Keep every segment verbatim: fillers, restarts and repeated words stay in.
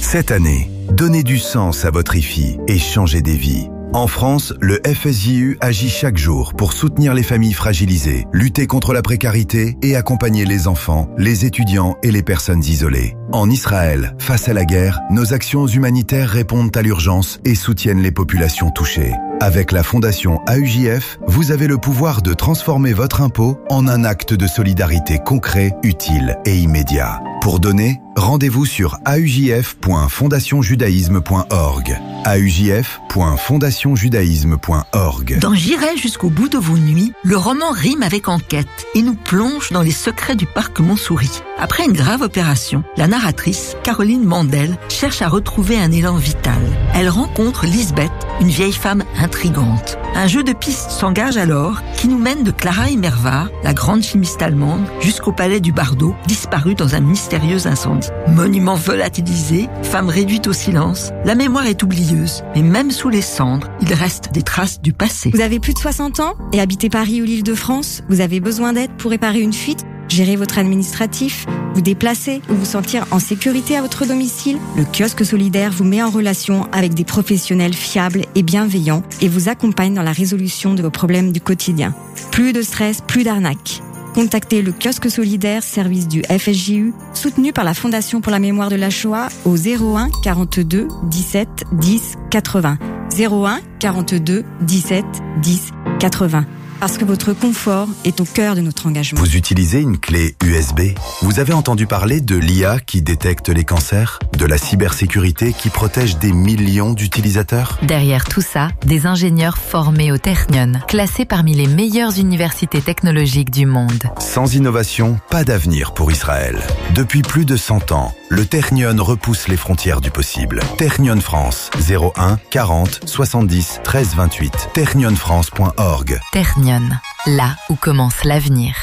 Cette année, donnez du sens à votre I F I et changez des vies. En France, le F S J U agit chaque jour pour soutenir les familles fragilisées, lutter contre la précarité et accompagner les enfants, les étudiants et les personnes isolées. En Israël, face à la guerre, nos actions humanitaires répondent à l'urgence et soutiennent les populations touchées. Avec la Fondation A U J F, vous avez le pouvoir de transformer votre impôt en un acte de solidarité concret, utile et immédiat. Pour donner, rendez-vous sur a u j f point fondation judaïsme point org. a u j f point fondation judaïsme point org. Dans J'irai jusqu'au bout de vos nuits, le roman rime avec enquête et nous plonge dans les secrets du parc Montsouris. Après une grave opération, la narratrice, Caroline Mandel, cherche à retrouver un élan vital. Elle rencontre Lisbeth, une vieille femme intrigante. Un jeu de pistes s'engage alors qui nous mène de Clara Immerwahr, la grande chimiste allemande, jusqu'au palais du Bardo, disparu dans un mystérieux incendie. Monument volatilisé, femme réduite au silence, la mémoire est oublieuse, mais même sous les cendres, il reste des traces du passé. Vous avez plus de soixante ans et habitez Paris ou l'Île-de-France? Vous avez besoin d'aide pour réparer une fuite, gérer votre administratif, vous déplacer ou vous sentir en sécurité à votre domicile? Le kiosque solidaire vous met en relation avec des professionnels fiables et bienveillants et vous accompagne dans la résolution de vos problèmes du quotidien. Plus de stress, plus d'arnaques. Contactez le kiosque solidaire, service du F S J U, soutenu par la Fondation pour la mémoire de la Shoah au zéro un quarante-deux dix-sept dix quatre-vingts. zéro un quarante-deux dix-sept dix quatre-vingts. Parce que votre confort est au cœur de notre engagement. Vous utilisez une clé U S B? Vous avez entendu parler de l'I A qui détecte les cancers? De la cybersécurité qui protège des millions d'utilisateurs? Derrière tout ça, des ingénieurs formés au Technion, classés parmi les meilleures universités technologiques du monde. Sans innovation, pas d'avenir pour Israël. Depuis plus de cent ans, le Technion repousse les frontières du possible. Technion France, zéro un quarante soixante-dix treize vingt-huit. technion france point org. Technion, là où commence l'avenir.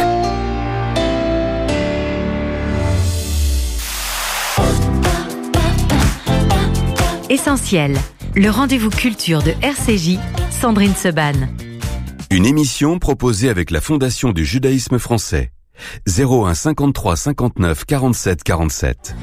Essentiel, le rendez-vous culture de R C J, Sandrine Seban. Une émission proposée avec la Fondation du judaïsme français. zéro un cinquante-trois cinquante-neuf quarante-sept quarante-sept.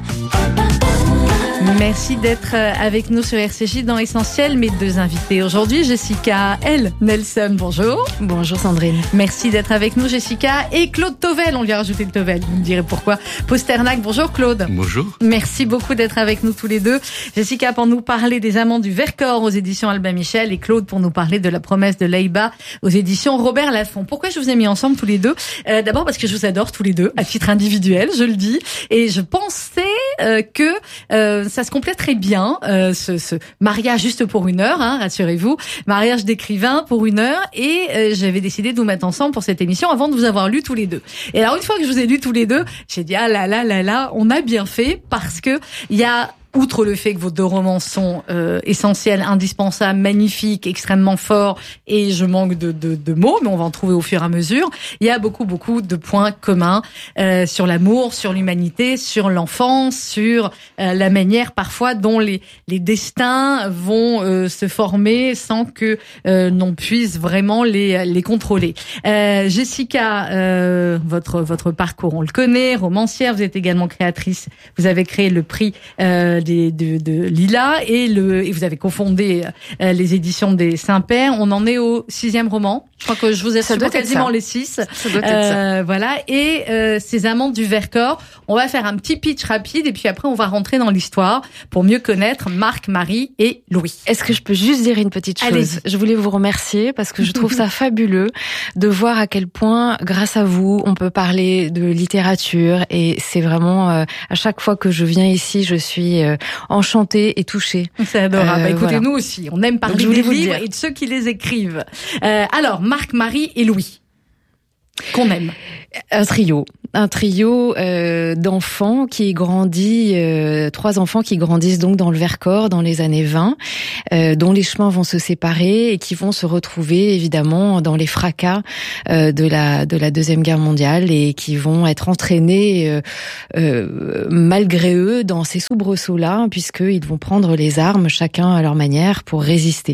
Merci d'être avec nous sur R C J dans Essentiel. Mes deux invités aujourd'hui, Jessica L. Nelson, bonjour. Bonjour Sandrine. Merci d'être avec nous Jessica. Et Claude Tovel, on lui a rajouté le Tovel, vous me direz pourquoi. Posternak, bonjour Claude. Bonjour. Merci beaucoup d'être avec nous tous les deux. Jessica pour nous parler des Amants du Vercors aux éditions Albin Michel et Claude pour nous parler de La promesse de Leïba aux éditions Robert Laffont. Pourquoi je vous ai mis ensemble tous les deux? euh, D'abord parce que je vous adore tous les deux, à titre individuel, je le dis. Et je pensais euh, que euh, ça se complète très bien, euh, ce, ce mariage juste pour une heure, hein, rassurez-vous, mariage d'écrivain pour une heure, et euh, j'avais décidé de vous mettre ensemble pour cette émission avant de vous avoir lu tous les deux. Et alors une fois que je vous ai lu tous les deux, j'ai dit ah là là là là, on a bien fait parce que il y a outre le fait que vos deux romans sont euh, essentiels, indispensables, magnifiques, extrêmement forts, et je manque de, de, de mots, mais on va en trouver au fur et à mesure, il y a beaucoup, beaucoup de points communs euh, sur l'amour, sur l'humanité, sur l'enfance, sur euh, la manière parfois dont les, les destins vont euh, se former sans que euh, l'on puisse vraiment les, les contrôler. Euh, Jessica, euh, votre, votre parcours, on le connaît, romancière, vous êtes également créatrice, vous avez créé le prix euh, Des, de, de Lila et, le, et vous avez cofondé euh, les éditions des Saint-Pères. On en est au sixième roman. Je crois que je vous ai ça doit quasiment ça. les six. Ça doit être euh, ça. Voilà. Et euh, ces Amants du Vercors, on va faire un petit pitch rapide et puis après on va rentrer dans l'histoire pour mieux connaître Marc, Marie et Louis. Est-ce que je peux juste dire une petite chose? Allez-y. Je voulais vous remercier parce que je trouve ça fabuleux de voir à quel point, grâce à vous, on peut parler de littérature et c'est vraiment euh, à chaque fois que je viens ici, je suis euh, enchantée et touchée. C'est adorable. Euh, bah, écoutez, voilà. nous aussi, on aime parler Donc, des vous livres dire. et de ceux qui les écrivent. Euh, alors, Marc, Marie et Louis, qu'on aime. Un trio. Un trio euh, d'enfants qui grandit, euh, trois enfants qui grandissent donc dans le Vercors dans les années vingt, euh, dont les chemins vont se séparer et qui vont se retrouver évidemment dans les fracas euh, de la de la deuxième guerre mondiale et qui vont être entraînés euh, euh, malgré eux dans ces soubresauts-là puisqu'ils vont prendre les armes chacun à leur manière pour résister.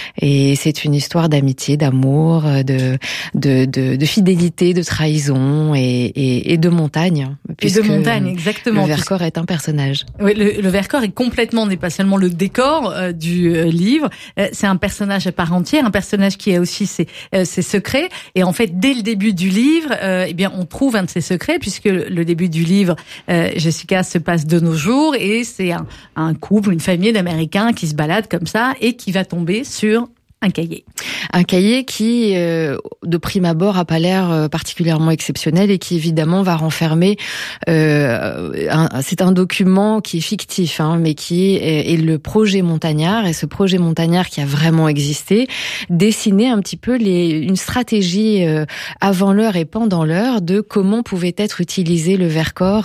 Et c'est une histoire d'amitié, d'amour, de de de, de fidélité, de trahison et, et et, et de montagne. Et de montagne, exactement. Le Vercors est un personnage. Oui, le, le Vercors est complètement, n'est pas seulement le décor euh, du euh, livre, euh, c'est un personnage à part entière, un personnage qui a aussi ses, euh, ses secrets. Et en fait, dès le début du livre, euh, eh bien, on trouve un de ses secrets, puisque le début du livre, euh, Jessica, se passe de nos jours, et c'est un, un couple, une famille d'Américains qui se baladent comme ça et qui va tomber sur un cahier. Un cahier qui, euh, de prime abord, a pas l'air particulièrement exceptionnel et qui, évidemment, va renfermer... Euh, un, c'est un document qui est fictif, hein, mais qui est, est le projet Montagnard. Et ce projet Montagnard qui a vraiment existé, dessinait un petit peu les, une stratégie euh, avant l'heure et pendant l'heure de comment pouvait être utilisé le Vercors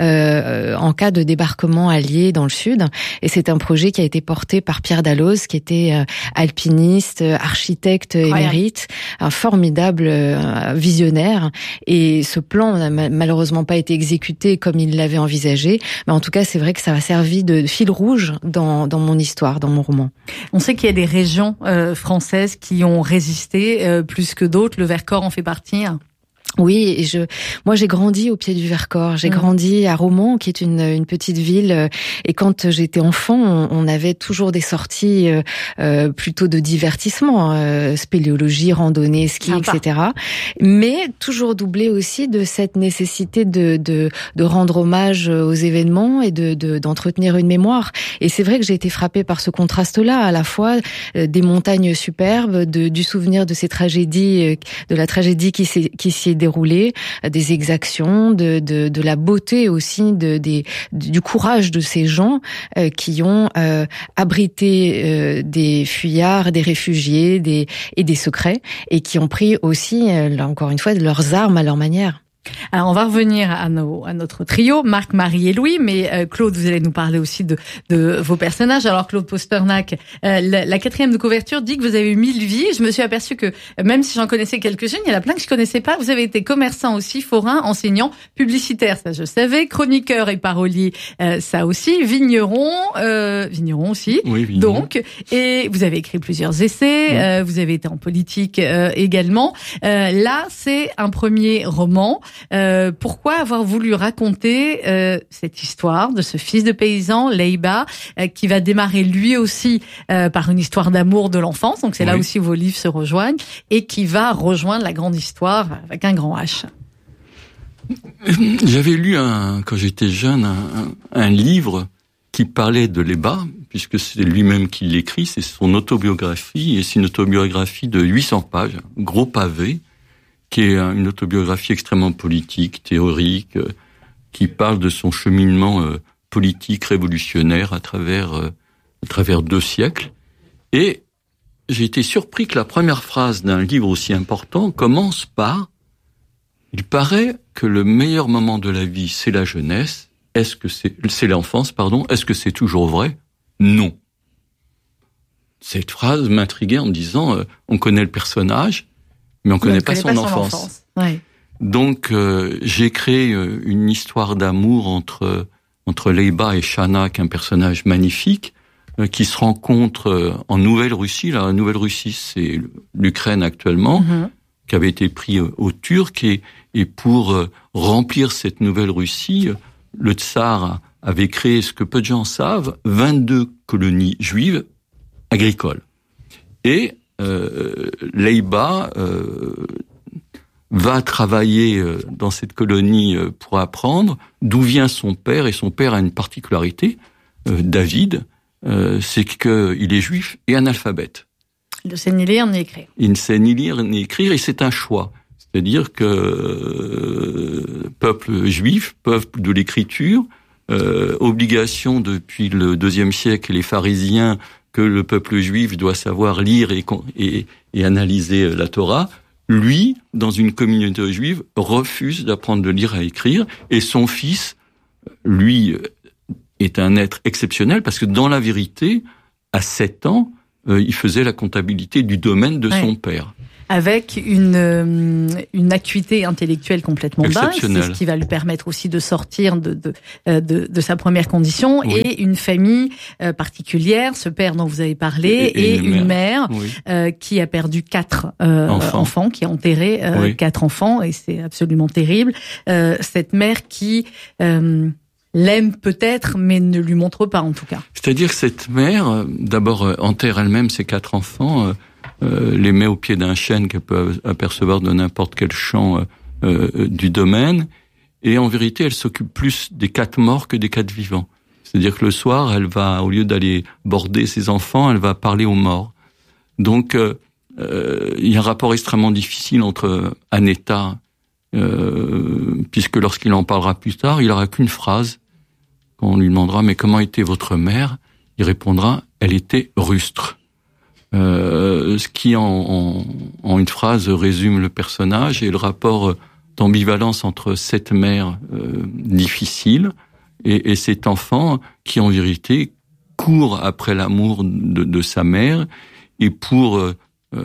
euh, en cas de débarquement allié dans le sud. Et c'est un projet qui a été porté par Pierre Dalloz, qui était euh, alpiniste, architecte émérite, un formidable visionnaire. Et ce plan n'a malheureusement pas été exécuté comme il l'avait envisagé. Mais en tout cas, c'est vrai que ça a servi de fil rouge dans, dans mon histoire, dans mon roman. On sait qu'il y a des régions euh, françaises qui ont résisté euh, plus que d'autres. Le Vercors en fait partie. Hein. Oui, et je, moi j'ai grandi au pied du Vercors. J'ai mmh. grandi à Romans, qui est une, une petite ville. Et quand j'étais enfant, on, on avait toujours des sorties euh, plutôt de divertissement, euh, spéléologie, randonnée, ski, Sympa. et cetera. Mais toujours doublé aussi de cette nécessité de, de, de rendre hommage aux événements et de, de, d'entretenir une mémoire. Et c'est vrai que j'ai été frappée par ce contraste-là, à la fois des montagnes superbes, de, du souvenir de ces tragédies, de la tragédie qui s'est, qui s'y est déroulé, des exactions, de, de, de la beauté aussi, de, des, du courage de ces gens euh, qui ont euh, abrité euh, des fuyards, des réfugiés des, et des secrets, et qui ont pris aussi, euh, là encore une fois, de leurs armes à leur manière. Alors on va revenir à, nos, à notre trio, Marc, Marie et Louis, mais euh, Claude, vous allez nous parler aussi de, de vos personnages. Alors Claude Pasternak, euh, la, la quatrième de couverture dit que vous avez eu mille vies. Je me suis aperçue que même si j'en connaissais quelques-unes, il y en a plein que je connaissais pas. Vous avez été commerçant aussi, forain, enseignant, publicitaire, ça je savais, chroniqueur et parolier, euh, ça aussi, vigneron, euh, vigneron aussi. Oui, vigneron. Donc, et vous avez écrit plusieurs essais, oui. euh, vous avez été en politique euh, également. Euh, là, c'est un premier roman. Euh, pourquoi avoir voulu raconter euh, cette histoire de ce fils de paysan, Leiba, euh, qui va démarrer lui aussi euh, par une histoire d'amour de l'enfance, donc c'est oui. là aussi où vos livres se rejoignent, et qui va rejoindre la grande histoire avec un grand H. J'avais lu, un, quand j'étais jeune, un, un livre qui parlait de Leiba, puisque c'est lui-même qui l'écrit, c'est son autobiographie, et c'est une autobiographie de huit cents pages, gros pavé, qui est une autobiographie extrêmement politique, théorique, euh, qui parle de son cheminement euh, politique révolutionnaire à travers euh, à travers deux siècles. Et j'ai été surpris que la première phrase d'un livre aussi important commence par « Il paraît que le meilleur moment de la vie, c'est la jeunesse. Est-ce que c'est, c'est l'enfance, pardon. Est-ce que c'est toujours vrai? Non. » Cette phrase m'intriguait en me disant euh, « On connaît le personnage, mais on ne connaît, pas, connaît son pas son enfance. enfance. » Ouais. Donc, euh, j'ai créé euh, une histoire d'amour entre entre Leiba et Shana, qui est un personnage magnifique, euh, qui se rencontrent euh, en Nouvelle-Russie. La Nouvelle-Russie, c'est l'Ukraine actuellement, mm-hmm. qui avait été pris euh, aux Turcs. Et, et pour euh, remplir cette Nouvelle-Russie, euh, le tsar avait créé, ce que peu de gens savent, vingt-deux colonies juives agricoles. Et Euh, Leiba euh, va travailler euh, dans cette colonie euh, pour apprendre d'où vient son père, et son père a une particularité, euh, David, euh, c'est qu'il est juif et analphabète. Il ne sait ni lire ni écrire. Il ne sait ni lire ni écrire, et c'est un choix. C'est-à-dire que euh, peuple juif, peuple de l'écriture, euh, obligation depuis le deuxième siècle, les pharisiens, que le peuple juif doit savoir lire et, et, et analyser la Torah, lui, dans une communauté juive, refuse d'apprendre à lire et à écrire, et son fils, lui, est un être exceptionnel, parce que dans la vérité, à sept ans, euh, il faisait la comptabilité du domaine de ouais. son père. avec une une acuité intellectuelle complètement dingue, c'est ce qui va lui permettre aussi de sortir de de de, de sa première condition, oui. et une famille euh, particulière, ce père dont vous avez parlé, et, et, et une, une mère, mère oui. euh, qui a perdu quatre euh, enfants. enfants, qui a enterré euh, oui. quatre enfants, et c'est absolument terrible. Euh, cette mère qui euh, l'aime peut-être, mais ne lui montre pas en tout cas. C'est-à-dire que cette mère, d'abord, enterre elle-même ses quatre enfants, euh, euh, les met au pied d'un chêne qu'elle peut apercevoir de n'importe quel champ euh, euh, du domaine, et en vérité, elle s'occupe plus des quatre morts que des quatre vivants. C'est-à-dire que le soir, elle va, au lieu d'aller border ses enfants, elle va parler aux morts. Donc, euh, euh, il y a un rapport extrêmement difficile entre Annetta, euh, puisque lorsqu'il en parlera plus tard, il n'aura qu'une phrase. Quand on lui demandera « Mais comment était votre mère ?» il répondra « Elle était rustre euh, ». Ce qui, en, en, en une phrase, résume le personnage et le rapport d'ambivalence entre cette mère euh, difficile et, et cet enfant qui, en vérité, court après l'amour de, de sa mère et pour euh,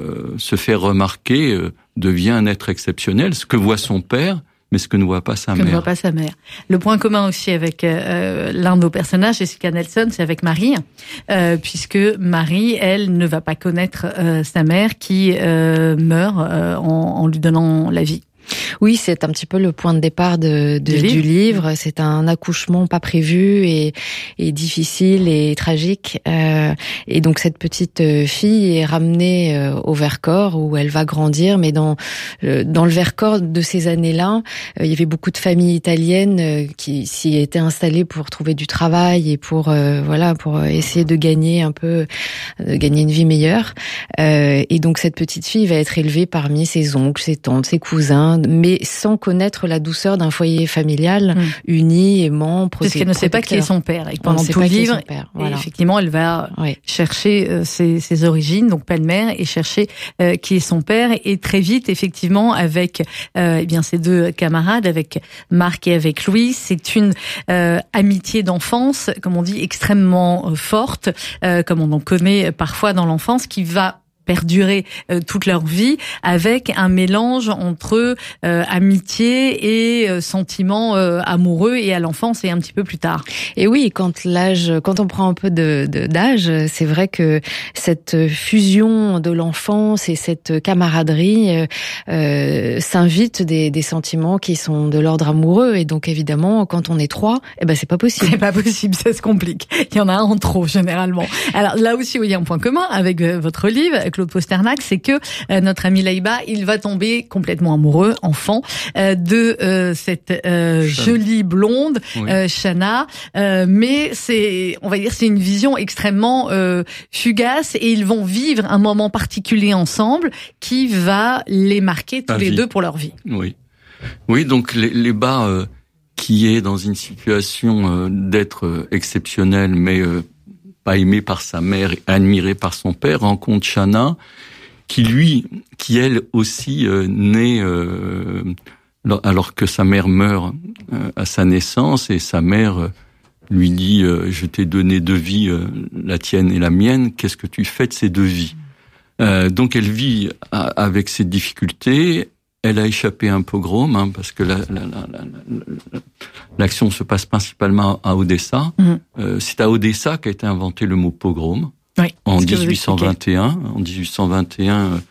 se faire remarquer, euh, devient un être exceptionnel, ce que voit son père, mais ce que ne voit pas sa mère. Que ne voit pas sa mère. Le point commun aussi avec euh, l'un de nos personnages, Jessica Nelson, c'est avec Marie, euh, puisque Marie, elle, ne va pas connaître euh, sa mère qui euh, meurt euh, en, en lui donnant la vie. Oui, c'est un petit peu le point de départ de, de, du, livre. du livre. C'est un accouchement pas prévu et, et difficile et tragique. Euh, et donc cette petite fille est ramenée euh, au Vercors où elle va grandir. Mais dans euh, dans le Vercors de ces années-là, euh, il y avait beaucoup de familles italiennes euh, qui s'y étaient installées pour trouver du travail et pour euh, voilà pour essayer de gagner un peu, de gagner une vie meilleure. Euh, et donc cette petite fille va être élevée parmi ses oncles, ses tantes, ses cousins, mais sans connaître la douceur d'un foyer familial mmh. uni, aimant, protecteur. Parce qu'elle ne sait pas qui est son père. Et pendant tout le livre, voilà. effectivement, elle va oui. chercher euh, ses, ses origines, donc père-mère, et chercher euh, qui est son père. Et très vite, effectivement, avec euh, eh bien ses deux camarades, avec Marc et avec Louis, c'est une euh, amitié d'enfance, comme on dit, extrêmement euh, forte, euh, comme on en connaît parfois dans l'enfance, qui va perdurer euh, toute leur vie, avec un mélange entre euh, amitié et euh, sentiments euh, amoureux, et à l'enfance et un petit peu plus tard. Et oui, quand l'âge, quand on prend un peu de, de d'âge, c'est vrai que cette fusion de l'enfance et cette camaraderie euh, s'invite des, des sentiments qui sont de l'ordre amoureux, et donc évidemment, quand on est trois, eh ben c'est pas possible. C'est pas possible, ça se complique. Il y en a un en trop généralement. Alors là aussi, il y a un point commun avec euh, votre livre, Claude Pasternak, c'est que euh, notre ami Leiba, il va tomber complètement amoureux, enfant, euh, de euh, cette euh, jolie blonde, oui. euh, Shanna, euh, mais c'est, on va dire, c'est une vision extrêmement euh, fugace, et ils vont vivre un moment particulier ensemble qui va les marquer tous La les vie. deux pour leur vie. Oui, oui, donc Leiba, euh, qui est dans une situation euh, d'être euh, exceptionnel, mais euh, pas aimé par sa mère, admiré par son père, rencontre Shanna, qui lui, qui elle aussi euh, naît euh, alors que sa mère meurt euh, à sa naissance, et sa mère euh, lui dit euh, « Je t'ai donné deux vies, euh, la tienne et la mienne, qu'est-ce que tu fais de ces deux vies ?» euh, Donc elle vit à, avec ces difficultés. Elle a échappé à un pogrom, hein, parce que la, la, la, la, l'action se passe principalement à Odessa. Mmh. Euh, c'est à Odessa qu'a été inventé le mot pogrom. Oui, en dix-huit cent vingt et un. En dix-huit cent vingt et un,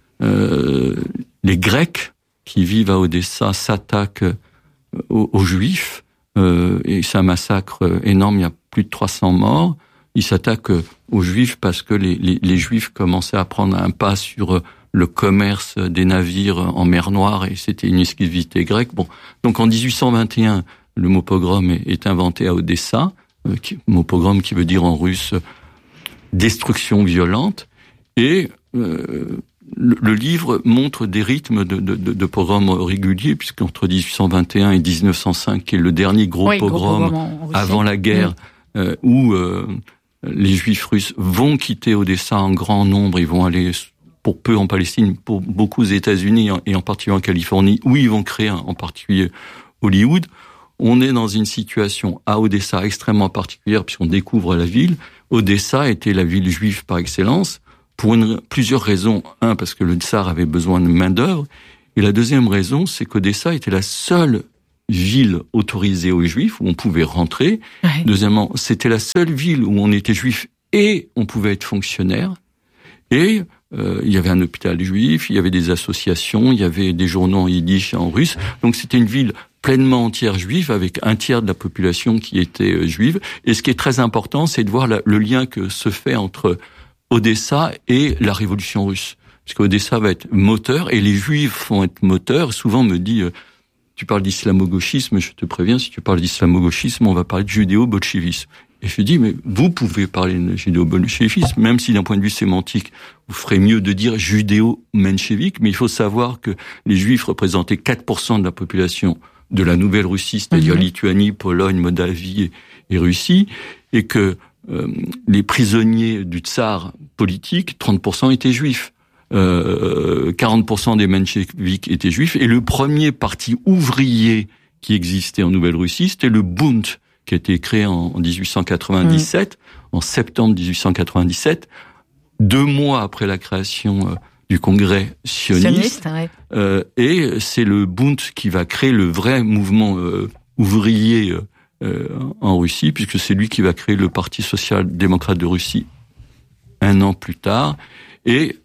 euh, les Grecs qui vivent à Odessa s'attaquent aux, aux Juifs, euh, et c'est un massacre énorme, il y a plus de trois cents morts. Ils s'attaquent aux Juifs parce que les, les, les Juifs commençaient à prendre un pas sur le commerce des navires en mer Noire, et c'était une exclusivité grecque. Bon, donc en dix-huit cent vingt et un, le mot pogrom est, est inventé à Odessa, euh, qui, mot pogrom qui veut dire en russe destruction violente, et euh, le, le livre montre des rythmes de, de, de, de pogrom réguliers, puisqu'entre dix-huit cent vingt et un et dix-neuf cent cinq, qui est le dernier gros oui, pogrom, gros avant la guerre, mmh. euh, où euh, les Juifs russes vont quitter Odessa en grand nombre, ils vont aller pour peu en Palestine, pour beaucoup aux États-Unis et en particulier en Californie, où ils vont créer en particulier Hollywood. On est dans une situation à Odessa extrêmement particulière, puisqu'on découvre la ville. Odessa était la ville juive par excellence. pour une, plusieurs raisons. Un, parce que le tsar avait besoin de main-d'œuvre. Et la deuxième raison, c'est qu'Odessa était la seule ville autorisée aux Juifs, où on pouvait rentrer. Ouais. Deuxièmement, c'était la seule ville où on était juif et on pouvait être fonctionnaire. Et euh, il y avait un hôpital juif, il y avait des associations, il y avait des journaux en yiddish et en russe. Donc c'était une ville pleinement entière juive, avec un tiers de la population qui était euh, juive. Et ce qui est très important, c'est de voir la, le lien que se fait entre Odessa et la révolution russe. Parce qu'Odessa va être moteur, et les Juifs vont être moteurs. Souvent on me dit, euh, tu parles d'islamo-gauchisme, je te préviens, si tu parles d'islamo-gauchisme, on va parler de judéo-bolchevisme. Et je dis, mais vous pouvez parler de judéo-bolchevisme, même si d'un point de vue sémantique, vous ferez mieux de dire judéo-menchevique, mais il faut savoir que les Juifs représentaient quatre pour cent de la population de la Nouvelle-Russie, c'est-à-dire mmh. Lituanie, Pologne, Moldavie et, et Russie, et que euh, les prisonniers du tsar politique, trente pour cent étaient juifs. Euh, quarante pour cent des mencheviks étaient juifs, et le premier parti ouvrier qui existait en Nouvelle-Russie, c'était le Bund, qui a été créé en, en dix-huit cent quatre-vingt-dix-sept, mmh. en septembre dix-huit cent quatre-vingt-dix-sept, deux mois après la création euh, du Congrès sioniste, sioniste ouais. euh, et c'est le Bund qui va créer le vrai mouvement euh, ouvrier euh, en Russie, puisque c'est lui qui va créer le Parti social-démocrate de Russie un an plus tard, et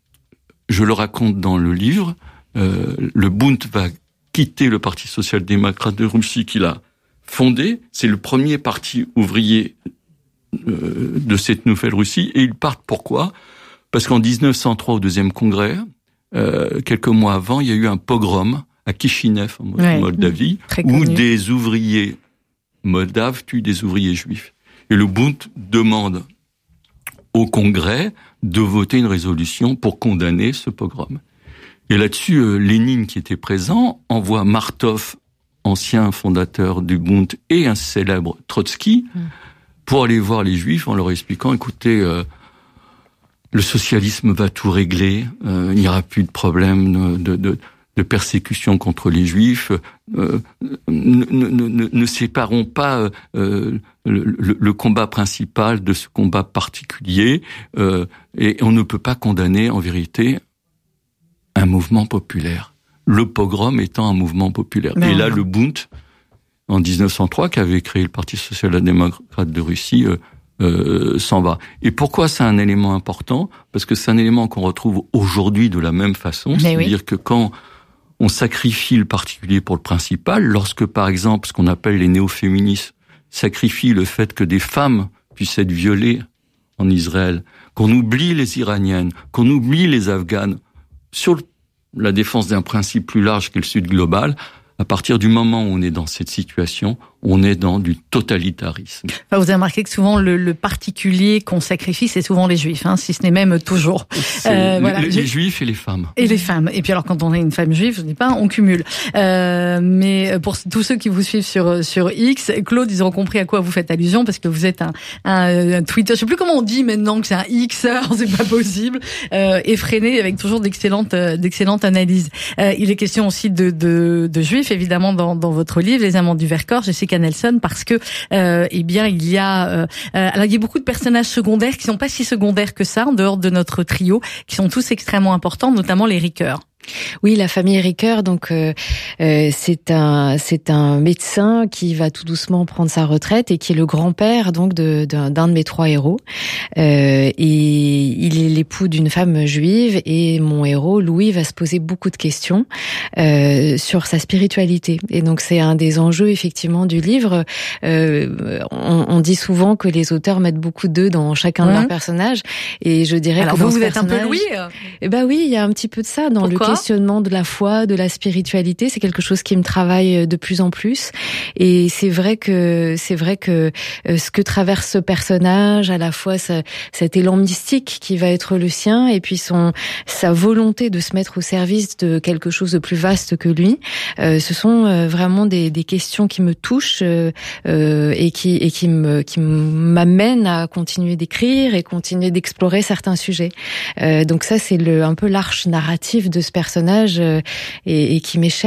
je le raconte dans le livre, euh, le Bund va quitter le Parti social-démocrate de Russie qu'il a fondé. C'est le premier parti ouvrier euh, de cette nouvelle Russie. Et ils partent pourquoi ? Parce qu'en dix-neuf cent trois, au deuxième congrès, euh, quelques mois avant, il y a eu un pogrom à Kishinev, en ouais, Moldavie, où des ouvriers moldaves tuent des ouvriers juifs. Et le Bund demande au Congrès de voter une résolution pour condamner ce pogrom. Et là-dessus, euh, Lénine, qui était présent, envoie Martov, ancien fondateur du Bund, et un célèbre Trotsky, mmh. pour aller voir les Juifs en leur expliquant, écoutez, euh, le socialisme va tout régler, euh, il n'y aura plus de problème de, de, de persécution contre les Juifs, euh, ne, ne, ne, ne séparons pas euh, le, le, le combat principal de ce combat particulier, euh, et on ne peut pas condamner en vérité un mouvement populaire. Le pogrom étant un mouvement populaire. Mais et là, le Bund, en dix-neuf cent trois, qui avait créé le Parti social-démocrate de Russie, euh, euh, s'en va. Et pourquoi c'est un élément important ? Parce que c'est un élément qu'on retrouve aujourd'hui de la même façon, mais c'est-à-dire oui. que quand on sacrifie le particulier pour le principal, lorsque, par exemple, ce qu'on appelle les néo-féministes sacrifient le fait que des femmes puissent être violées en Israël, qu'on oublie les Iraniennes, qu'on oublie les Afghanes, sur la défense d'un principe plus large que le Sud global, à partir du moment où on est dans cette situation, on est dans du totalitarisme. Enfin, vous avez remarqué que souvent le, le particulier qu'on sacrifie, c'est souvent les Juifs, hein, si ce n'est même toujours. Euh, voilà. les, les Juifs et les femmes. Et les femmes. Et puis alors, quand on est une femme juive, je ne dis pas, on cumule. Euh, mais pour tous ceux qui vous suivent sur sur X, Claude, ils ont compris à quoi vous faites allusion, parce que vous êtes un, un, un Twitter. Je sais plus comment on dit maintenant que c'est un Xer, c'est pas possible. Euh, effréné, avec toujours d'excellentes d'excellentes analyses. Euh, il est question aussi de de, de Juifs, évidemment, dans, dans votre livre, Les Amants du Vercors. Je sais Nelson, parce que euh, eh bien il y a euh, alors il y a beaucoup de personnages secondaires qui sont pas si secondaires que ça en dehors de notre trio, qui sont tous extrêmement importants, notamment les Ricoeur. Oui, la famille Ricoeur, donc euh, euh, c'est un c'est un médecin qui va tout doucement prendre sa retraite et qui est le grand-père donc de d'un, d'un de mes trois héros. Euh, et il est l'époux d'une femme juive, et mon héros Louis va se poser beaucoup de questions euh, sur sa spiritualité. Et donc c'est un des enjeux effectivement du livre. Euh, on, on dit souvent que les auteurs mettent beaucoup d'eux dans chacun mmh. de leurs personnages, et je dirais Alors que vous, vous êtes un peu Louis. Eh ben oui, il y a un petit peu de ça dans Pourquoi le questionnement de la foi, de la spiritualité. C'est quelque chose qui me travaille de plus en plus, et c'est vrai que c'est vrai que ce que traverse ce personnage, à la fois sa, cet élan mystique qui va être le sien, et puis son sa volonté de se mettre au service de quelque chose de plus vaste que lui, euh, ce sont euh, vraiment des, des questions qui me touchent euh, euh, et qui et qui me qui m'amènent à continuer d'écrire et continuer d'explorer certains sujets. Euh, donc ça, c'est le un peu l'arche narrative de ce personnage, euh, et, et qui m'est cher, oui.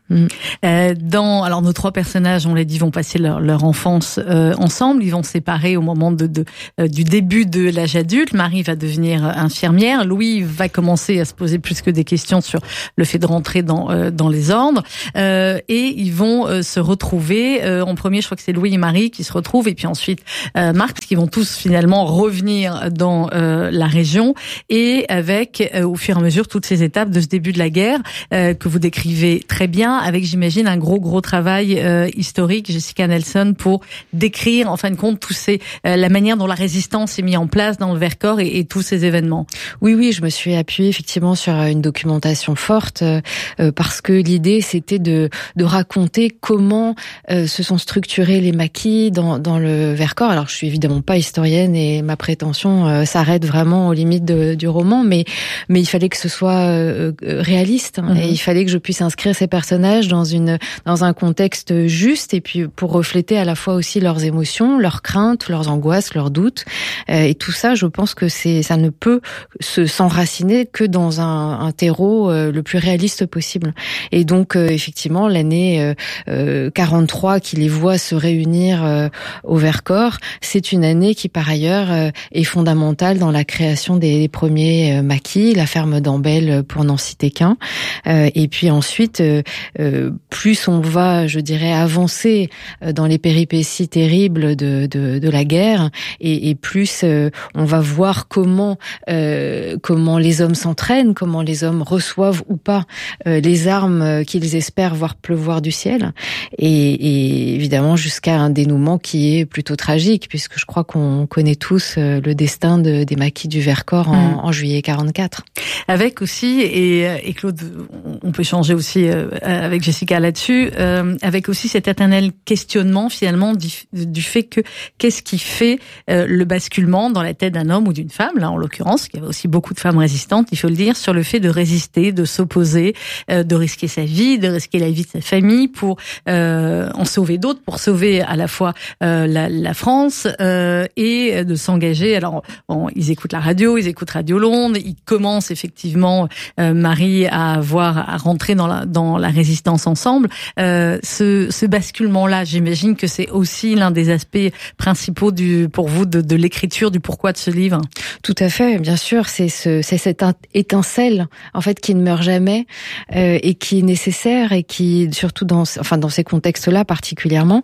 Mmh. Euh, dans, alors nos trois personnages, on l'a dit, vont passer leur, leur enfance euh, ensemble. Ils vont se séparer au moment de, de euh, du début de l'âge adulte. Marie va devenir infirmière. Louis va commencer à se poser plus que des questions sur le fait de rentrer dans euh, dans les ordres. Euh, et ils vont euh, se retrouver. Euh, en premier, je crois que c'est Louis et Marie qui se retrouvent, et puis ensuite euh, Marc, qui vont tous finalement revenir dans euh, la région, et avec euh, au fur et à mesure toutes ces étapes de ce début de la guerre euh, que vous décrivez très bien, avec, j'imagine, un gros gros travail euh, historique, Jessica Nelson, pour décrire en fin de compte tous ces euh, la manière dont la résistance est mise en place dans le Vercors et, et tous ces événements. Oui, oui, je me suis appuyée effectivement sur une documentation forte euh, parce que l'idée c'était de de raconter comment euh, se sont structurés les maquis dans dans le Vercors. Alors, je suis évidemment pas historienne et ma prétention euh, s'arrête vraiment aux limites de, du roman, mais mais il fallait que ce soit euh, réaliste, hein, mmh. et il fallait que je puisse inscrire ces personnages dans une dans un contexte juste, et puis pour refléter à la fois aussi leurs émotions, leurs craintes, leurs angoisses, leurs doutes, euh, et tout ça, je pense que c'est ça ne peut se s'enraciner que dans un, un terreau euh, le plus réaliste possible. Et donc euh, effectivement, l'année euh, euh, quarante-trois qui les voit se réunir euh, au Vercors, c'est une année qui par ailleurs euh, est fondamentale dans la création des, des premiers euh, maquis, la ferme d'Ambel pour n'en citer qu'un. Euh, et puis ensuite, euh, euh, plus on va, je dirais, avancer dans les péripéties terribles de, de, de la guerre, et, et plus euh, on va voir comment euh, comment les hommes s'entraînent, comment les hommes reçoivent ou pas euh, les armes qu'ils espèrent voir pleuvoir du ciel, et, et évidemment jusqu'à un dénouement qui est plutôt tragique, puisque je crois qu'on connaît tous euh, le destin de, des maquis du Vercors en, mmh. en juillet quarante-quatre. Avec aussi, et, et Claude, on peut changer aussi euh, avec Jessica là-dessus, euh, avec aussi cet éternel questionnement finalement du, du fait que qu'est-ce qui fait euh, le basculement dans la tête d'un homme ou d'une femme, là en l'occurrence, il y avait aussi beaucoup de femmes résistantes, il faut le dire, sur le fait de résister, de s'opposer, euh, de risquer sa vie, de risquer la vie de sa famille pour euh, en sauver d'autres, pour sauver à la fois euh, la, la France euh, et de s'engager. Alors bon, ils écoutent la radio, ils écoutent Radio Londres, ils commencent effectivement, euh, Marie, à avoir à rentrer dans la dans la résistance ensemble. Euh, ce, ce basculement-là, j'imagine que c'est aussi l'un des aspects principaux du pour vous de, de l'écriture, du pourquoi de ce livre. Tout à fait, bien sûr, c'est ce c'est cette étincelle en fait qui ne meurt jamais euh, et qui est nécessaire, et qui surtout dans enfin dans ces contextes-là particulièrement.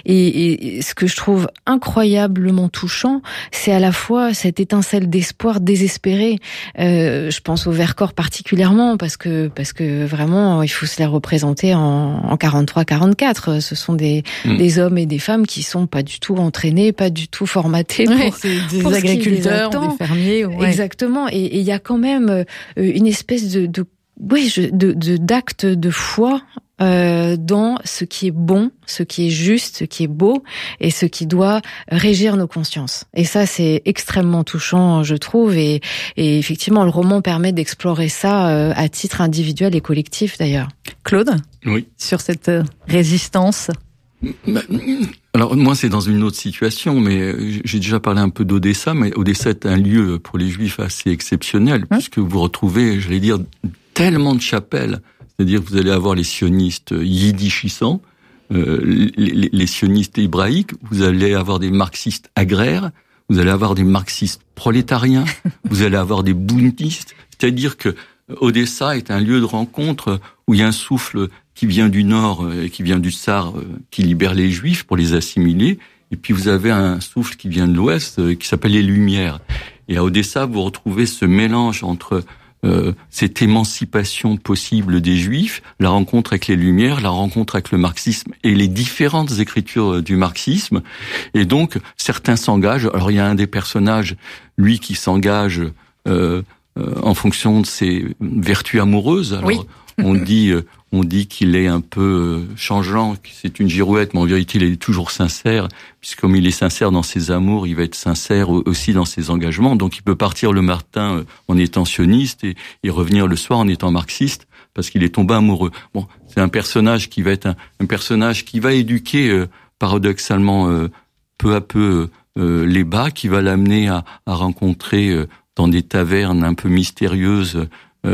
Et, et ce que je trouve incroyablement touchant, c'est à la fois cette étincelle d'espoir désespéré. Euh, je pense au Vercors particulièrement parce que parce que vraiment il faut se les représenter en, en quarante-trois quarante-quatre. Ce sont des mmh. des hommes et des femmes qui sont pas du tout entraînés, pas du tout formatés pour, ouais, c'est des pour agriculteurs, des fermiers. Ouais. Exactement. Et il y a quand même une espèce de, de oui, de, de d'acte de foi euh, dans ce qui est bon, ce qui est juste, ce qui est beau, et ce qui doit régir nos consciences. Et ça, c'est extrêmement touchant, je trouve. Et, et effectivement, le roman permet d'explorer ça euh, à titre individuel et collectif, d'ailleurs. Claude ? Oui. Sur cette euh, résistance. Alors moi c'est dans une autre situation, mais j'ai déjà parlé un peu d'Odessa, mais Odessa est un lieu pour les Juifs assez exceptionnel, hein? Puisque vous retrouvez, j'allais dire, tellement de chapelles. C'est-à-dire que vous allez avoir les sionistes yiddishissants, euh, les, les, les sionistes hébraïques, vous allez avoir des marxistes agraires, vous allez avoir des marxistes prolétariens, vous allez avoir des bundistes. C'est-à-dire que Odessa est un lieu de rencontre où il y a un souffle qui vient du nord et qui vient du Tsar, qui libère les Juifs pour les assimiler. Et puis vous avez un souffle qui vient de l'ouest qui s'appelle les Lumières. Et à Odessa, vous retrouvez ce mélange entre euh, cette émancipation possible des Juifs, la rencontre avec les Lumières, la rencontre avec le marxisme et les différentes écritures du marxisme. Et donc, certains s'engagent. Alors, il y a un des personnages, lui, qui s'engage euh, euh, en fonction de ses vertus amoureuses. Alors, oui. on dit... Euh, On dit qu'il est un peu changeant, que c'est une girouette, mais en vérité, il est toujours sincère, puisque comme il est sincère dans ses amours, il va être sincère aussi dans ses engagements. Donc, il peut partir le matin en étant sioniste et, et revenir le soir en étant marxiste, parce qu'il est tombé amoureux. Bon, c'est un personnage qui va être un, un personnage qui va éduquer, euh, paradoxalement, euh, peu à peu, euh, les bas, qui va l'amener à, à rencontrer euh, dans des tavernes un peu mystérieuses, euh,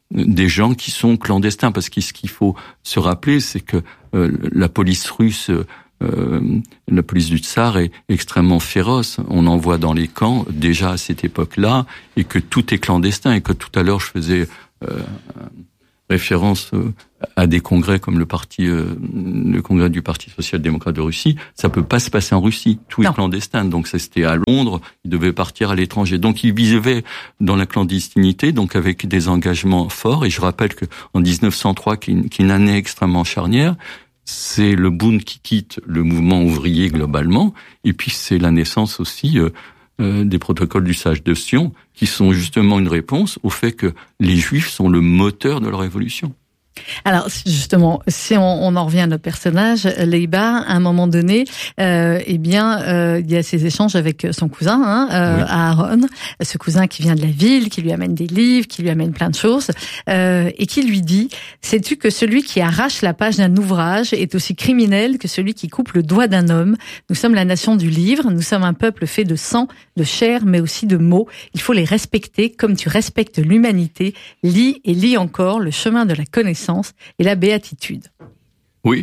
des gens qui sont clandestins, parce que ce qu'il faut se rappeler, c'est que euh, la police russe, euh, la police du tsar est extrêmement féroce. On en voit dans les camps déjà à cette époque-là, et que tout est clandestin, et que tout à l'heure je faisais euh, référence euh, à des congrès comme le parti, euh, le congrès du Parti social-démocrate de Russie. Ça peut pas se passer en Russie. Tout non. est clandestin. Donc ça, c'était à Londres. Il devait partir à l'étranger. Donc il vivait dans la clandestinité, donc avec des engagements forts. Et je rappelle que en dix-neuf cent trois, qui est une, qui est une année extrêmement charnière, c'est le Bund qui quitte le mouvement ouvrier globalement. Et puis c'est la naissance aussi euh, euh, des protocoles du Sage de Sion, qui sont justement une réponse au fait que les Juifs sont le moteur de la révolution. Alors justement, si on, on en revient à notre personnage, Leiba, à un moment donné, euh, eh bien, euh, il y a ces échanges avec son cousin, hein, euh, oui. Aaron, ce cousin qui vient de la ville, qui lui amène des livres, qui lui amène plein de choses, euh, et qui lui dit: sais-tu que celui qui arrache la page d'un ouvrage est aussi criminel que celui qui coupe le doigt d'un homme? Nous sommes la nation du livre, nous sommes un peuple fait de sang, de chair, mais aussi de mots. Il faut les respecter comme tu respectes l'humanité. Lis et lis encore le chemin de la connaissance et la béatitude. Oui.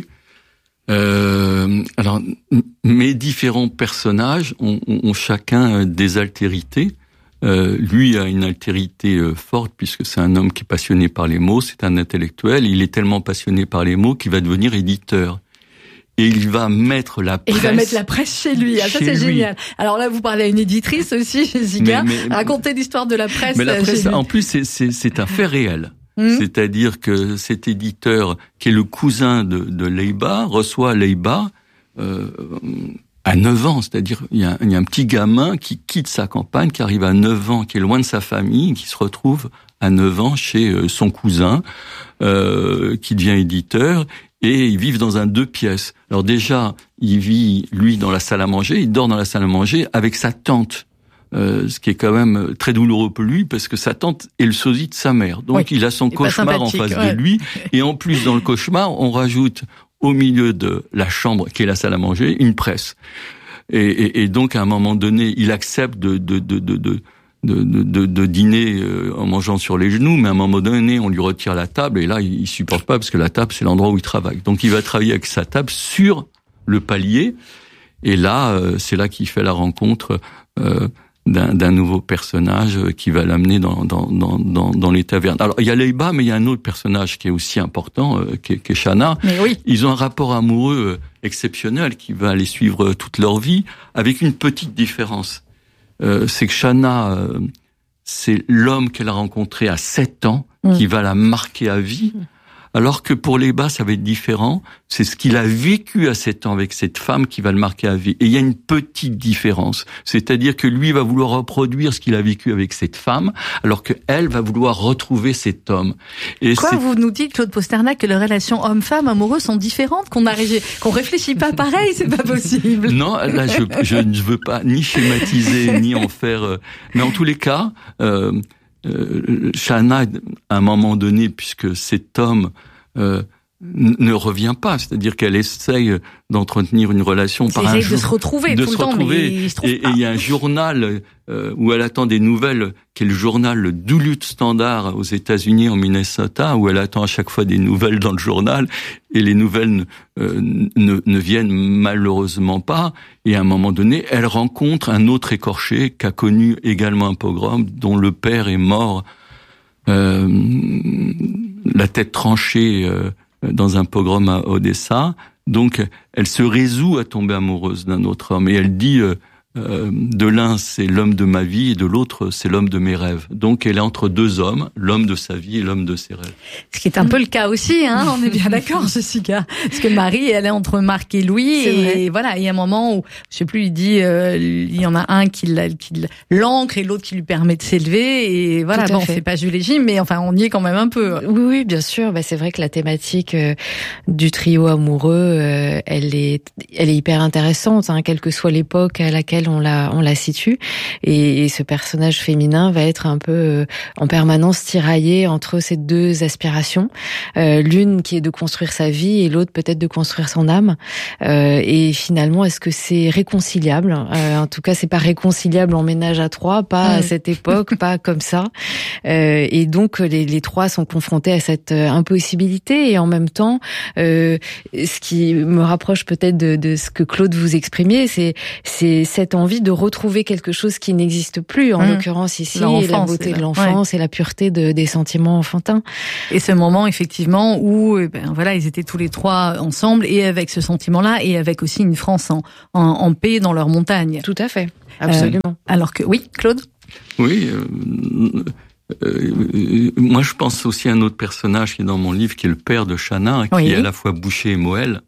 Euh, alors, mes différents personnages ont, ont, ont chacun des altérités. Euh, lui a une altérité euh, forte, puisque c'est un homme qui est passionné par les mots, c'est un intellectuel. Il est tellement passionné par les mots qu'il va devenir éditeur. Et il va mettre la presse. Et il va mettre la presse chez lui. Ah, ça, c'est lui. Génial. Alors là, vous parlez à une éditrice aussi, Jessica. Mais, mais, Racontez l'histoire de la presse. Mais la presse, en plus, c'est, c'est, c'est un fait réel. Mmh. C'est-à-dire que cet éditeur, qui est le cousin de, de Leiba, reçoit Leiba euh, à neuf ans. C'est-à-dire il y, a, il y a un petit gamin qui quitte sa campagne, qui arrive à neuf ans, qui est loin de sa famille, qui se retrouve à neuf ans chez son cousin, euh, qui devient éditeur, et ils vivent dans un deux pièces. Alors déjà, il vit, lui, dans la salle à manger, il dort dans la salle à manger avec sa tante. Euh, ce qui est quand même très douloureux pour lui, parce que sa tante est le sosie de sa mère. Donc oui, il a son cauchemar en face ouais. de lui, et en plus dans le cauchemar, on rajoute au milieu de la chambre, qui est la salle à manger, une presse. Et, et, et donc à un moment donné, il accepte de de de de de de, de, de dîner euh, en mangeant sur les genoux, mais à un moment donné, on lui retire la table, et là, il, il supporte pas, parce que la table, c'est l'endroit où il travaille. Donc il va travailler avec sa table sur le palier, et là, euh, c'est là qu'il fait la rencontre euh, D'un, d'un nouveau personnage qui va l'amener dans, dans, dans, dans, dans les tavernes. Alors, il y a Leiba, mais il y a un autre personnage qui est aussi important, euh, qui, est, qui est Chana. Mais oui. Ils ont un rapport amoureux euh, exceptionnel qui va les suivre euh, toute leur vie, avec une petite différence. Euh, c'est que Chana, euh, c'est l'homme qu'elle a rencontré à sept ans, mmh. qui va la marquer à vie. Mmh. Alors que pour Leiba, ça va être différent. C'est ce qu'il a vécu à sept ans avec cette femme qui va le marquer à vie. Et il y a une petite différence. C'est-à-dire que lui va vouloir reproduire ce qu'il a vécu avec cette femme, alors qu'elle va vouloir retrouver cet homme. Et Quoi, c'est... vous nous dites, Claude Posternac, que les relations homme-femme amoureuses sont différentes, qu'on arrive, qu'on réfléchit pas pareil, c'est pas possible. Non, là, je, je ne veux pas ni schématiser, ni en faire... Mais en tous les cas... Euh, Euh, Chana, à un moment donné, puisque cet homme euh, ne revient pas, c'est-à-dire qu'elle essaye d'entretenir une relation par un jour, de se retrouver de tout se le temps, retrouver, mais il se trouve et pas. il y a un journal euh, où elle attend des nouvelles, qui est le journal le Duluth Standard aux États-Unis en Minnesota, où elle attend à chaque fois des nouvelles dans le journal, et les nouvelles ne, euh, ne, ne viennent malheureusement pas. Et à un moment donné, elle rencontre un autre écorché qui a connu également un pogrom, dont le père est mort, euh, la tête tranchée. Euh, dans un pogrom à Odessa. Donc, elle se résout à tomber amoureuse d'un autre homme. Et elle dit, euh, euh, de l'un, c'est l'homme de ma vie, et de l'autre, c'est l'homme de mes rêves. Donc, elle est entre deux hommes, l'homme de sa vie et l'homme de ses rêves. Ce qui est un peu le cas aussi, hein, on est bien d'accord, Jessica. Parce que Marie, elle est entre Marc et Louis. C'est et vrai. Voilà, il y a un moment où, je sais plus, il dit, euh, il y en a un qui, qui l'ancre et l'autre qui lui permet de s'élever. Et voilà, bon, c'est pas Jules et Jim, mais enfin, on y est quand même un peu. Oui, oui, bien sûr. Bah, c'est vrai que la thématique euh, du trio amoureux, euh, elle est, elle est hyper intéressante, hein, quelle que soit l'époque à laquelle lequel on la, on la situe. Et, et ce personnage féminin va être un peu euh, en permanence tiraillé entre ces deux aspirations. Euh, l'une qui est de construire sa vie et l'autre peut-être de construire son âme. Euh, et finalement, est-ce que c'est réconciliable ? euh, En tout cas, c'est pas réconciliable en ménage à trois, pas mmh. à cette époque, pas comme ça. Euh, et donc, les, les trois sont confrontés à cette impossibilité. Et en même temps, euh, ce qui me rapproche peut-être de, de ce que Claude vous exprimiez, c'est, c'est cette envie de retrouver quelque chose qui n'existe plus. En mmh. l'occurrence ici, la beauté de l'enfance ouais. et la pureté de, des sentiments enfantins. Et ce moment, effectivement, où eh ben, voilà, ils étaient tous les trois ensemble et avec ce sentiment-là et avec aussi une France en, en, en paix dans leur montagne. Tout à fait, absolument. Euh, alors que, oui, Claude ? Oui, euh, euh, moi je pense aussi à un autre personnage qui est dans mon livre, qui est le père de Chana, qui oui. est à la fois boucher et moël.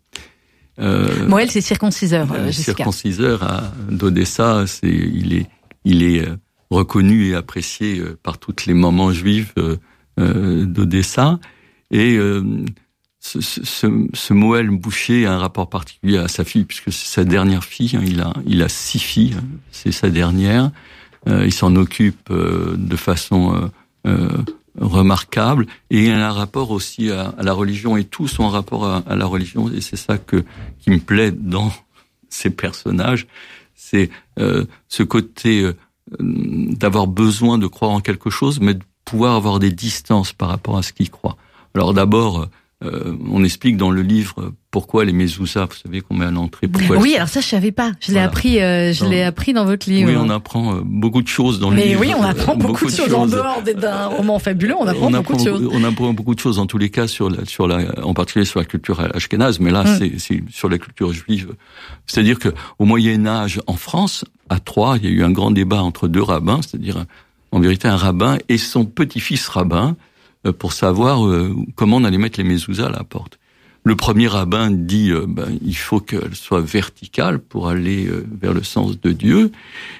Euh, Moël, c'est circonciseur, euh, Jessica. Circonciseur à d'Odessa, c'est, il est, il est reconnu et apprécié par toutes les mamans juives euh, d'Odessa. Et euh, ce, ce, ce Moël boucher a un rapport particulier à sa fille, puisque c'est sa dernière fille. Hein, il a, il a six filles, hein, c'est sa dernière. Euh, il s'en occupe euh, de façon euh, euh, remarquable, et il a un rapport aussi à, à la religion, et tout son rapport à, à la religion, et c'est ça que qui me plaît dans ces personnages, c'est euh, ce côté euh, d'avoir besoin de croire en quelque chose, mais de pouvoir avoir des distances par rapport à ce qu'il croit. Alors d'abord, euh, on explique dans le livre pourquoi les mezuzahs, vous savez qu'on met à l'entrée. Pourquoi oui, elles... alors ça je savais pas. Je l'ai voilà. appris, euh, je dans... l'ai appris dans votre livre. Oui, on apprend euh, beaucoup de choses dans le Mais livre. Mais oui, on apprend beaucoup, beaucoup de choses. choses en dehors d'un roman fabuleux. On apprend on beaucoup apprend, de choses. On apprend beaucoup de choses en tous les cas sur la, sur la, en particulier sur la culture ashkénaze. Mais là, mm. c'est, c'est sur la culture juive. C'est-à-dire que au Moyen Âge, en France, à Troyes, il y a eu un grand débat entre deux rabbins, c'est-à-dire en vérité un rabbin et son petit-fils rabbin, euh, pour savoir euh, comment on allait mettre les mezuzahs à la porte. Le premier rabbin dit euh, ben, il faut qu'elle soit verticale pour aller euh, vers le sens de Dieu.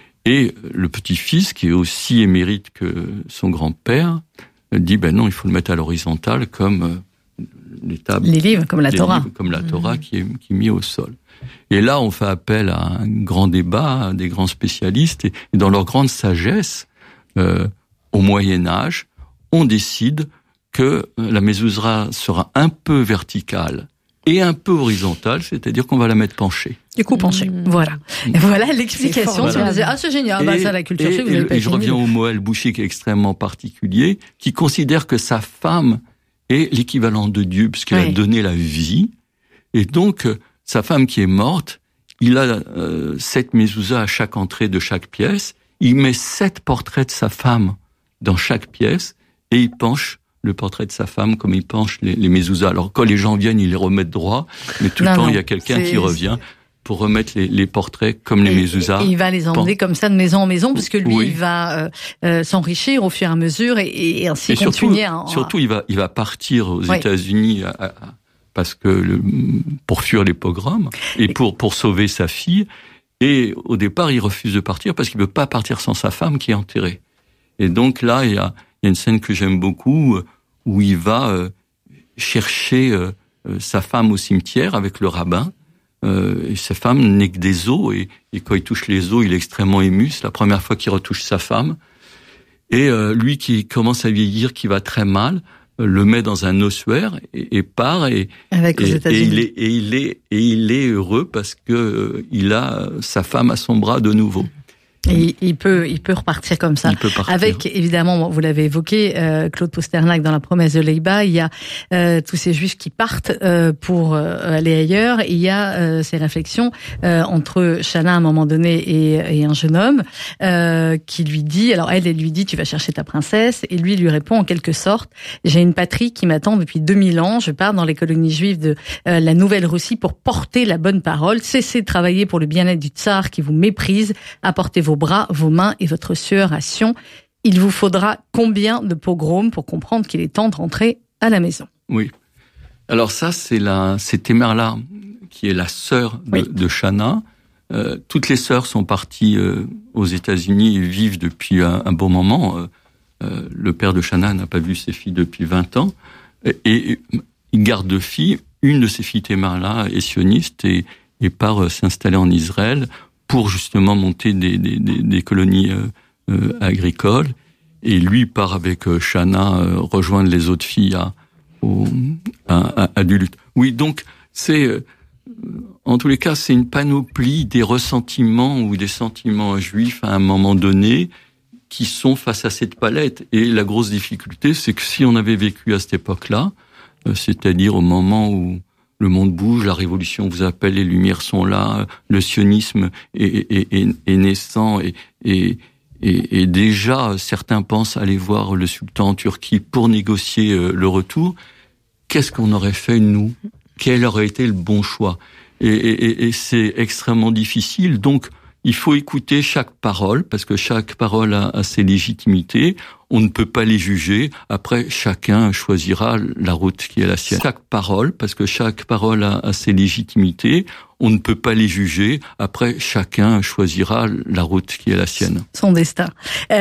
Et le petit-fils, qui est aussi émérite que son grand-père, dit ben non, il faut le mettre à l'horizontale comme euh, les tables, les livres, comme la Torah, livres, comme la Torah mmh. qui est qui est mis au sol. Et là, on fait appel à un grand débat, à des grands spécialistes, et, et dans leur grande sagesse, euh, au Moyen Âge, on décide que la mezuzah sera un peu verticale et un peu horizontale, c'est-à-dire qu'on va la mettre penchée. Du coup, penchée. Mmh. Voilà. Et voilà l'explication. Voilà. Disais, ah, c'est génial. Et, bah, ça, la culture et, juive, vous et, avez pas et je reviens au Moël Boucher, qui est extrêmement particulier, qui considère que sa femme est l'équivalent de Dieu, puisqu'elle oui. a donné la vie. Et donc, sa femme qui est morte, il a euh, sept mezuzahs à chaque entrée de chaque pièce. Il met sept portraits de sa femme dans chaque pièce, et il penche le portrait de sa femme comme il penche les, les mezuzahs. Alors quand les gens viennent, ils les remettent droit, mais tout non, le temps, non, il y a quelqu'un c'est... qui revient pour remettre les, les portraits comme les mezuzahs. Et il va les emmener Pen... comme ça de maison en maison, parce que lui, oui. il va euh, euh, s'enrichir au fur et à mesure, et, et ainsi et continuer. Surtout, à... surtout, il va, il va partir aux oui. États-Unis à, à, parce que le, pour fuir les pogroms et pour pour sauver sa fille. Et au départ, il refuse de partir parce qu'il veut pas partir sans sa femme qui est enterrée. Et donc là, il y a Il y a une scène que j'aime beaucoup où il va euh, chercher euh, sa femme au cimetière avec le rabbin. Euh, et sa femme n'est que des os, et, et quand il touche les os, il est extrêmement ému. C'est la première fois qu'il retouche sa femme. Et euh, lui qui commence à vieillir, qui va très mal, euh, le met dans un ossuaire et, et part. Et, avec et, aux États-Unis. Et il est et il est et il est heureux parce que euh, il a sa femme à son bras de nouveau. Et il peut, il peut repartir comme ça. Il peut partir. Avec, évidemment, vous l'avez évoqué, euh, Claude Posternac dans La promesse de Leiba, il y a euh, tous ces juifs qui partent euh, pour euh, aller ailleurs. Et il y a euh, ces réflexions euh, entre Chana à un moment donné et, et un jeune homme euh, qui lui dit, alors elle, elle lui dit, tu vas chercher ta princesse, et lui lui répond en quelque sorte, j'ai une patrie qui m'attend depuis deux mille ans, je pars dans les colonies juives de euh, la Nouvelle-Russie pour porter la bonne parole, cessez de travailler pour le bien-être du tsar qui vous méprise, apportez vos bras, vos mains et votre sueur à Sion. Il vous faudra combien de pogroms pour comprendre qu'il est temps de rentrer à la maison? Oui. Alors ça, c'est la, c'est Temerla, qui est la sœur de, oui. de Chana. Euh, toutes les sœurs sont parties euh, aux États-Unis et vivent depuis un, un bon moment. Euh, euh, le père de Chana n'a pas vu ses filles depuis vingt ans. Et, et il garde deux filles. Une de ses filles, Temerla, est sioniste et, et part euh, s'installer en Israël pour justement monter des, des, des, des colonies euh, euh, agricoles. Et lui part avec euh, Shanna euh, rejoindre les autres filles à, au, à, à, à Duluth. Oui, donc c'est euh, en tous les cas c'est une panoplie des ressentiments ou des sentiments juifs à un moment donné qui sont face à cette palette. Et la grosse difficulté, c'est que si on avait vécu à cette époque-là, euh, c'est-à-dire au moment où le monde bouge, la révolution vous appelle, les lumières sont là, le sionisme est, est, est, est naissant et, et Et, et déjà, certains pensent aller voir le sultan en Turquie pour négocier euh, le retour. Qu'est-ce qu'on aurait fait, nous ? Quel aurait été le bon choix ? Et, et, et c'est extrêmement difficile. Donc, il faut écouter chaque parole, parce que chaque parole a, a ses légitimités. On ne peut pas les juger. Après, chacun choisira la route qui est la sienne. Chaque parole, parce que chaque parole a, a ses légitimités. On ne peut pas les juger. Après, chacun choisira la route qui est la sienne. Son destin. Euh...